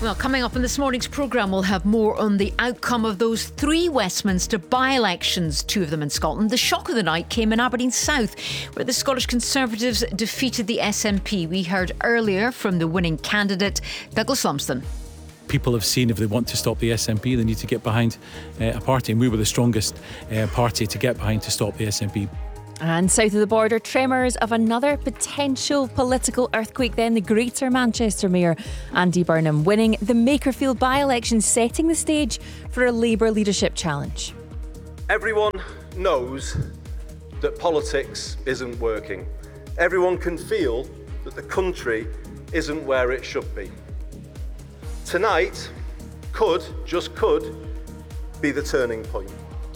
Well, coming up in this morning's programme, we'll have more on the outcome of those 3 Westminster by-elections, 2 of them in Scotland. The shock of the night came in Aberdeen South, where the Scottish Conservatives defeated the SNP. We heard earlier from the winning candidate, Douglas Lumsden. People have seen if they want to stop the SNP, they need to get behind a party, and we were the strongest party to get behind to stop the SNP. And south of the border, tremors of another potential political earthquake then. The Greater Manchester Mayor Andy Burnham winning the Makerfield by-election, setting the stage for a Labour leadership challenge. Everyone knows that politics isn't working. Everyone can feel that the country isn't where it should be. Tonight just could, be the turning point.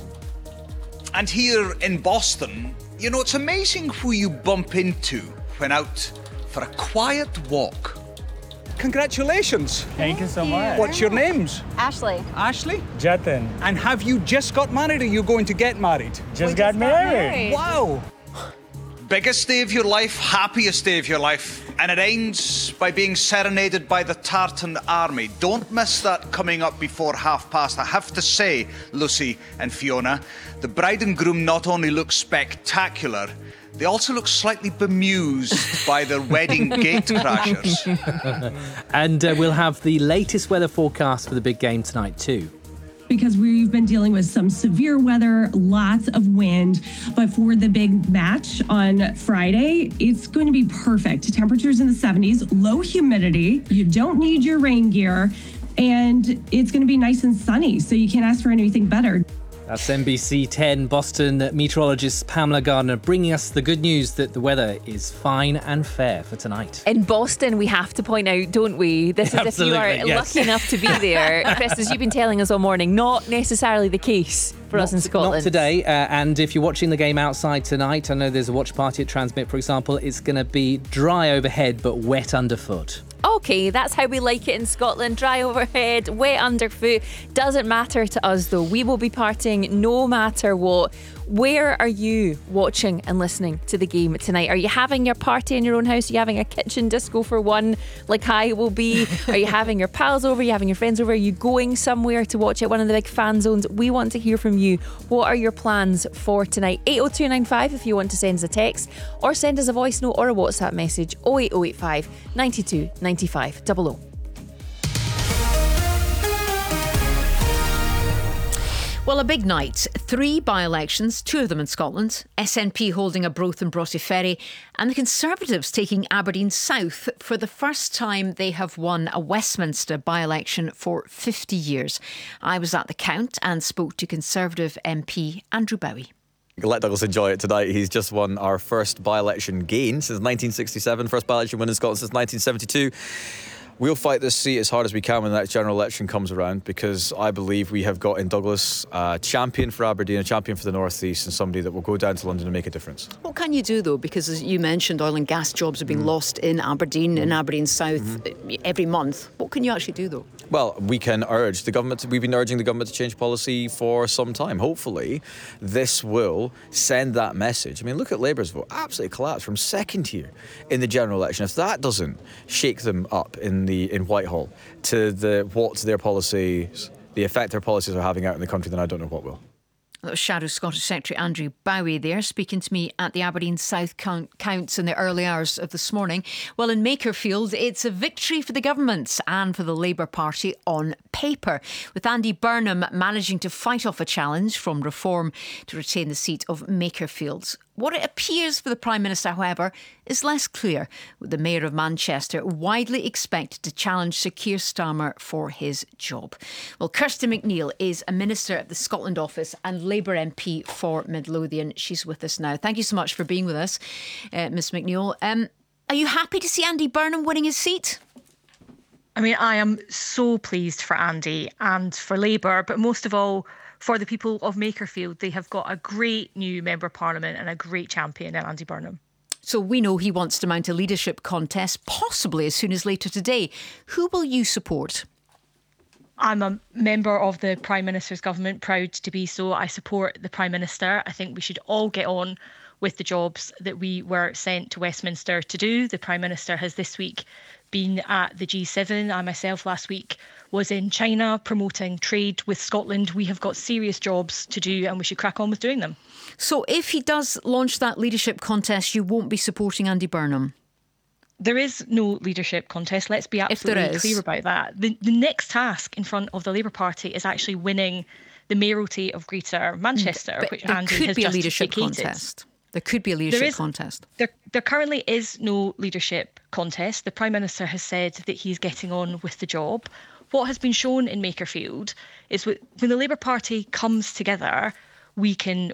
And here in Boston, you know, it's amazing who you bump into when out for a quiet walk. Congratulations. Thank you so much. What's your names? Ashley. Ashley? Jatin. And have you just got married or are you going to get married? Just got married. Wow. Biggest day of your life, happiest day of your life. And it ends by being serenaded by the Tartan Army. Don't miss that coming up before past. I have to say, Lucy and Fiona, the bride and groom not only look spectacular, they also look slightly bemused by their wedding gate crashers. And we'll have the latest weather forecast for the big game tonight too. Because we've been dealing with some severe weather, lots of wind. But for the big match on Friday, it's going to be perfect. Temperatures in the 70s, low humidity. You don't need your rain gear. And it's going to be nice and sunny, so you can't ask for anything better. That's NBC 10 Boston meteorologist Pamela Gardner bringing us the good news that the weather is fine and fair for tonight. In Boston, we have to point out, don't we? This is if you are lucky enough to be there. Chris, as you've been telling us all morning, not necessarily the case for us in Scotland. Not today. And if you're watching the game outside tonight, I know there's a watch party at Transmit, for example, it's going to be dry overhead but wet underfoot. Okay, that's how we like it in Scotland. Dry overhead, wet underfoot. Doesn't matter to us though. We will be partying no matter what. Where are you watching and listening to the game tonight? Are you having your party in your own house? Are you having a kitchen disco for one, like I will be? Are you having your pals over? Are you having your friends over? Are you going somewhere to watch it? One of the big fan zones. We want to hear from you. What are your plans for tonight? 80295 if you want to send us a text, or send us a voice note or a WhatsApp message. 08085 92 95 00. Well, a big night. 3 by-elections, 2 of them in Scotland. SNP holding Arbroath and Broughty Ferry, and the Conservatives taking Aberdeen South. For the first time, they have won a Westminster by-election for 50 years. I was at the count and spoke to Conservative MP Andrew Bowie. Let Douglas enjoy it tonight. He's just won our first by-election gain since 1967, first by-election win in Scotland since 1972. We'll fight this seat as hard as we can when that general election comes around, because I believe we have got in Douglas a champion for Aberdeen, a champion for the North East, and somebody that will go down to London and make a difference. What can you do though? Because as you mentioned, oil and gas jobs are being lost in Aberdeen, in Aberdeen South every month. What can you actually do though? Well, we can urge the government. We've been urging the government to change policy for some time. Hopefully, this will send that message. I mean, look at Labour's vote. Absolutely collapsed from second here in the general election. If that doesn't shake them up in Whitehall to what their policies, the effect their policies are having out in the country, then I don't know what will. That was Shadow Scottish Secretary Andrew Bowie there, speaking to me at the Aberdeen South counts in the early hours of this morning. Well, in Makerfield, it's a victory for the government and for the Labour Party on paper, with Andy Burnham managing to fight off a challenge from Reform to retain the seat of Makerfield. What it appears for the Prime Minister, however, is less clear, with the Mayor of Manchester widely expected to challenge Sir Keir Starmer for his job. Well, Kirsty McNeil is a Minister at the Scotland Office and Labour MP for Midlothian. She's with us now. Thank you so much for being with us, Ms McNeil. Are you happy to see Andy Burnham winning his seat? I mean, I am so pleased for Andy and for Labour, but most of all, for the people of Makerfield. They have got a great new Member of Parliament and a great champion in Andy Burnham. So we know he wants to mount a leadership contest, possibly as soon as later today. Who will you support? I'm a member of the Prime Minister's government, proud to be so. I support the Prime Minister. I think we should all get on with the jobs that we were sent to Westminster to do. The Prime Minister has this week been at the G7. I myself last week was in China promoting trade with Scotland. We have got serious jobs to do and we should crack on with doing them. So if he does launch that leadership contest, you won't be supporting Andy Burnham? There is no leadership contest. Let's be absolutely clear about that. The next task in front of the Labour Party is actually winning the mayoralty of Greater Manchester, which Andy has just vacated. There could be a leadership contest. There currently is no leadership contest. The Prime Minister has said that he's getting on with the job. What has been shown in Makerfield is when the Labour Party comes together, we can